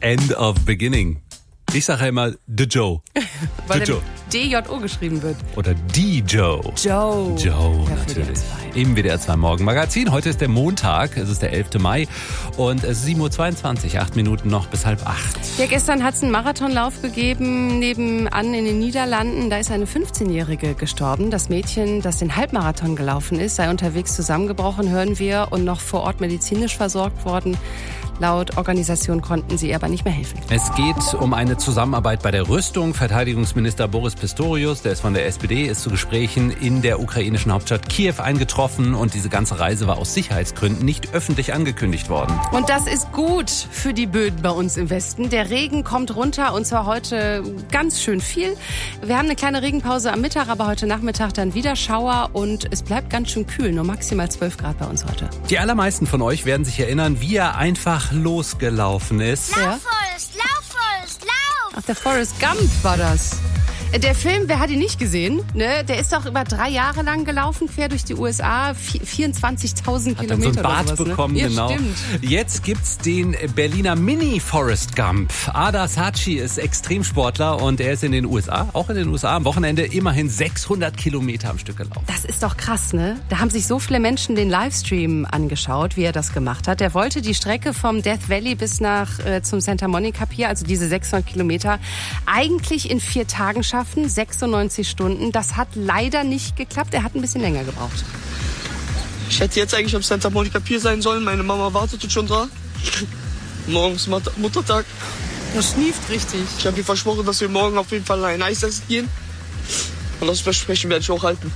End of Beginning. Ich sage ja immer The Joe. Weil D-J-O geschrieben wird. Oder die Joe. Joe. Joe, Ja, natürlich. Im WDR 2 Morgenmagazin. Heute ist der Montag, es ist der 11. Mai und es ist 7.22 Uhr, 8 Minuten noch bis 7:30. Ja, gestern hat es einen Marathonlauf gegeben, nebenan in den Niederlanden. Da ist eine 15-Jährige gestorben. Das Mädchen, das den Halbmarathon gelaufen ist, sei unterwegs zusammengebrochen, hören wir, und noch vor Ort medizinisch versorgt worden. Laut Organisation konnten sie ihr aber nicht mehr helfen. Es geht um eine Zusammenarbeit bei der Rüstung. Verteidigungsminister Boris Pistorius, der ist von der SPD, ist zu Gesprächen in der ukrainischen Hauptstadt Kiew eingetroffen. Und diese ganze Reise war aus Sicherheitsgründen nicht öffentlich angekündigt worden. Und das ist gut für die Böden bei uns im Westen. Der Regen kommt runter, und zwar heute ganz schön viel. Wir haben eine kleine Regenpause am Mittag, aber heute Nachmittag dann wieder Schauer. Und es bleibt ganz schön kühl, nur maximal 12 Grad bei uns heute. Die allermeisten von euch werden sich erinnern, wie er einfach losgelaufen ist. Ja? Lauf, Forrest, lauf! Ach, der Forrest Gump war das. Der Film, wer hat ihn nicht gesehen? Ne? Der ist doch über 3 Jahre lang gelaufen, quer durch die USA, 24.000 Kilometer. Hat dann so ein Bart oder sowas, bekommen, ne? Ja, genau. Stimmt. Jetzt gibt's den Berliner Mini-Forrest Gump. Ada Saatchi ist Extremsportler und er ist in den USA, auch in den USA, am Wochenende immerhin 600 Kilometer am Stück gelaufen. Das ist doch krass, ne? Da haben sich so viele Menschen den Livestream angeschaut, wie er das gemacht hat. Der wollte die Strecke vom Death Valley bis zum Santa Monica Pier, also diese 600 Kilometer, eigentlich in 4 Tagen schaffen. 96 Stunden. Das hat leider nicht geklappt. Er hat ein bisschen länger gebraucht. Ich hätte jetzt eigentlich am Santa Monica Pier sein sollen. Meine Mama wartet schon da. Morgens Muttertag. Das schnieft richtig. Ich habe ihr versprochen, dass wir morgen auf jeden Fall ein Eis essen gehen. Und das Versprechen werde ich auch halten.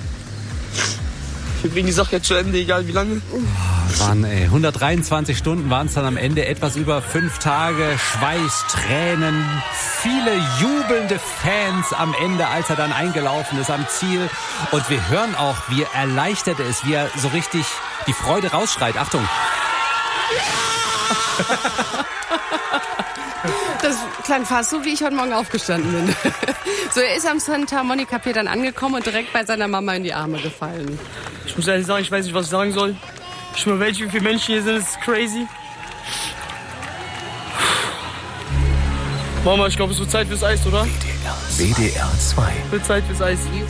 Wir bringen die Sache jetzt zu Ende, egal wie lange. Mann, ey. 123 Stunden waren es dann am Ende, etwas über 5 Tage, Schweiß, Tränen, viele jubelnde Fans am Ende, als er dann eingelaufen ist am Ziel. Und wir hören auch, wie erleichtert er ist, wie er so richtig die Freude rausschreit. Achtung! Das klang fast so, wie ich heute Morgen aufgestanden bin. So, er ist am Santa Monica Pier dann angekommen und direkt bei seiner Mama in die Arme gefallen. Ich muss ehrlich sagen, ich weiß nicht, was ich sagen soll. Ich schwöre, wie viele Menschen hier sind, das ist crazy. Mama, ich glaube, es wird Zeit fürs Eis, oder? WDR 2. Wird Zeit fürs Eis.